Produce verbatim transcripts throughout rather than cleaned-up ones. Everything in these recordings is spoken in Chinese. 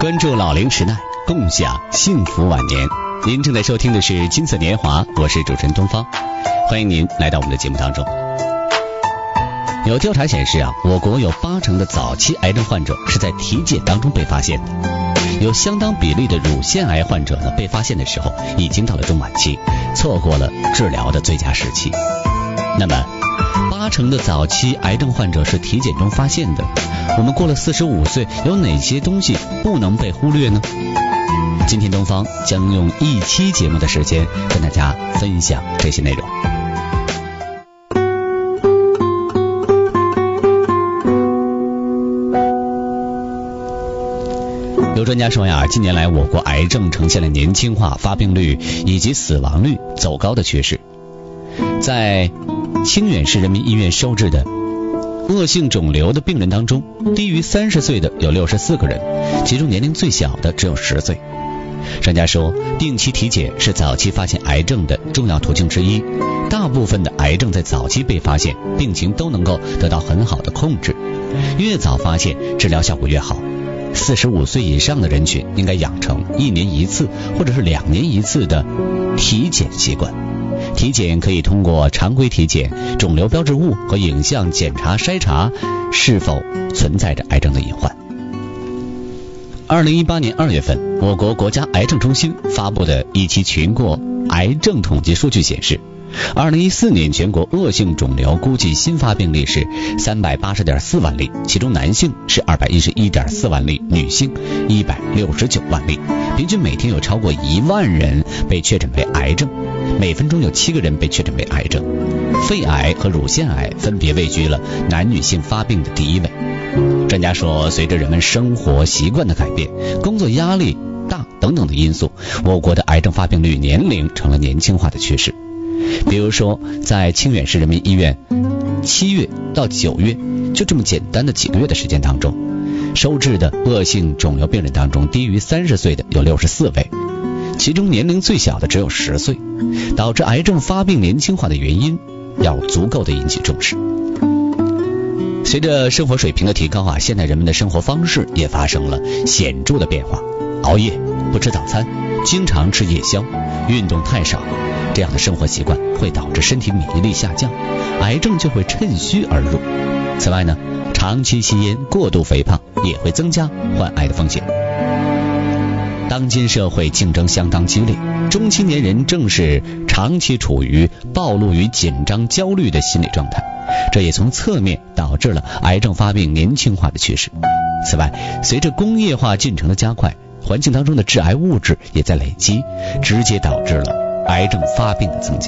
关注老龄时代，共享幸福晚年。您正在收听的是金色年华，我是主持人东方，欢迎您来到我们的节目当中。有调查显示啊，我国有八成的早期癌症患者是在体检当中被发现的，有相当比例的乳腺癌患者呢，被发现的时候已经到了中晚期，错过了治疗的最佳时期。那么八成的早期癌症患者是体检中发现的，我们过了四十五岁，有哪些东西不能被忽略呢？今天东方将用一期节目的时间跟大家分享这些内容。有专家说呀，近年来我国癌症呈现了年轻化、发病率以及死亡率走高的趋势。在清远市人民医院收治的恶性肿瘤的病人当中，低于三十岁的有六十四个人，其中年龄最小的只有十岁。专家说，定期体检是早期发现癌症的重要途径之一，大部分的癌症在早期被发现，病情都能够得到很好的控制，越早发现治疗效果越好。四十五岁以上的人群应该养成一年一次或者是两年一次的体检习惯。体检可以通过常规体检、肿瘤标志物和影像检查筛查是否存在着癌症的隐患。二零一八年二月份，我国国家癌症中心发布的一期全国癌症统计数据显示，二零一四年全国恶性肿瘤估计新发病例是三百八十点四万例，其中男性是二百一十一点四万例，女性一百六十九万例，平均每天有超过一万人被确诊为癌症，每分钟有七个人被确诊为癌症。肺癌和乳腺癌分别位居了男女性发病的第一位。专家说，随着人们生活习惯的改变、工作压力大等等的因素，我国的癌症发病率年龄成了年轻化的趋势。比如说，在清远市人民医院七月到九月，就这么简单的几个月的时间当中，收治的恶性肿瘤病人当中，低于三十岁的有六十四位，其中年龄最小的只有十岁。导致癌症发病年轻化的原因要足够的引起重视。随着生活水平的提高啊，现代人们的生活方式也发生了显著的变化。熬夜、不吃早餐、经常吃夜宵、运动太少，这样的生活习惯会导致身体免疫力下降，癌症就会趁虚而入。此外呢，长期吸烟、过度肥胖也会增加患癌的风险。当今社会竞争相当激烈，中青年人正是长期处于暴露于紧张焦虑的心理状态，这也从侧面导致了癌症发病年轻化的趋势。此外，随着工业化进程的加快，环境当中的致癌物质也在累积，直接导致了癌症发病的增加。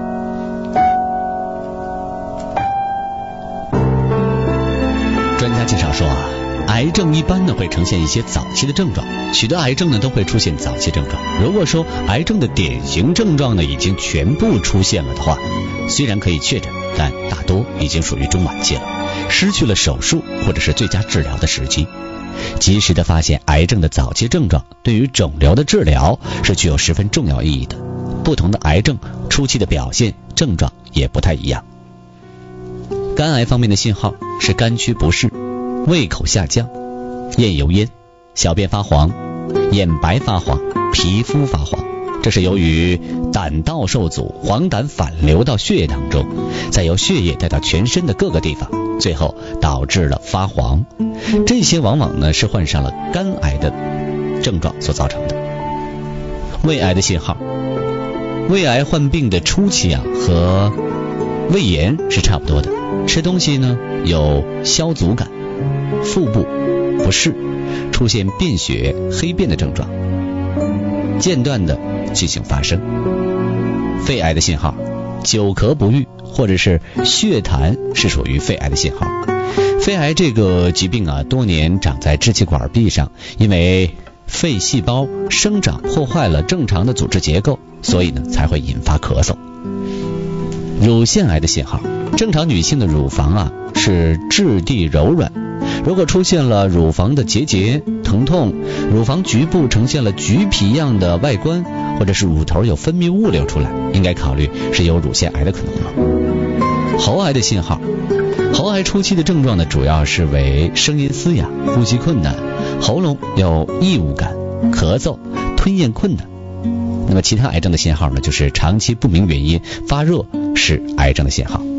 专家介绍说啊，癌症一般呢会呈现一些早期的症状，许多癌症呢都会出现早期症状。如果说癌症的典型症状呢已经全部出现了的话，虽然可以确诊，但大多已经属于中晚期了，失去了手术或者是最佳治疗的时机。及时的发现癌症的早期症状，对于肿瘤的治疗是具有十分重要意义的。不同的癌症初期的表现症状也不太一样。肝癌方面的信号是肝区不适、胃口下降、咽油烟、小便发黄、眼白发黄、皮肤发黄，这是由于胆道受阻，黄疸反流到血液当中，再由血液带到全身的各个地方，最后导致了发黄。这些往往呢是患上了肝癌的症状所造成的。胃癌的信号，胃癌患病的初期啊和胃炎是差不多的，吃东西呢有消阻感，腹部不适，出现便血、黑便的症状，间断的进行发生。肺癌的信号，久咳不愈或者是血痰是属于肺癌的信号。肺癌这个疾病啊，多年长在支气管壁上，因为肺细胞生长破坏了正常的组织结构，所以呢才会引发咳嗽。乳腺癌的信号，正常女性的乳房啊是质地柔软，如果出现了乳房的结节、疼痛，乳房局部呈现了橘皮样的外观，或者是乳头有分泌物流出来，应该考虑是有乳腺癌的可能了。喉癌的信号，喉癌初期的症状呢，主要是为声音嘶哑、呼吸困难、 喉咙有异物感、咳嗽、吞咽困难。那么其他癌症的信号呢，就是长期不明原因发热是癌症的信号。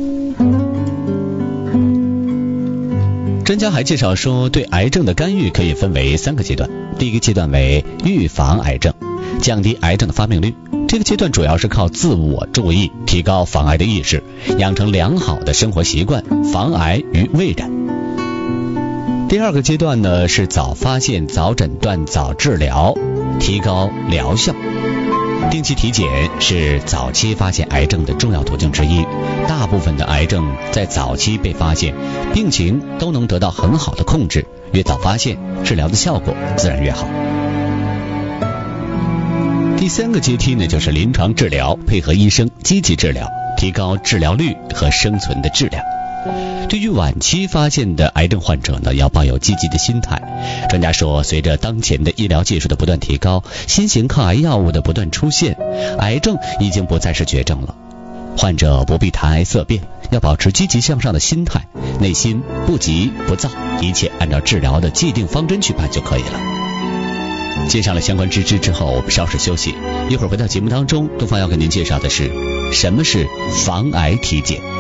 专家还介绍说，对癌症的干预可以分为三个阶段。第一个阶段为预防癌症，降低癌症的发病率。这个阶段主要是靠自我注意，提高防癌的意识，养成良好的生活习惯，防癌于未然。第二个阶段呢，是早发现、早诊断、早治疗，提高疗效。定期体检是早期发现癌症的重要途径之一，大部分的癌症在早期被发现，病情都能得到很好的控制，越早发现，治疗的效果自然越好。第三个阶梯呢，就是临床治疗，配合医生积极治疗，提高治疗率和生存的质量。对于晚期发现的癌症患者呢，要抱有积极的心态。专家说，随着当前的医疗技术的不断提高，新型抗癌药物的不断出现，癌症已经不再是绝症了。患者不必谈癌色变，要保持积极向上的心态，内心不急不躁，一切按照治疗的既定方针去办就可以了。介绍了相关知识之后，我们稍事休息，一会儿回到节目当中，东方要给您介绍的是什么是防癌体检。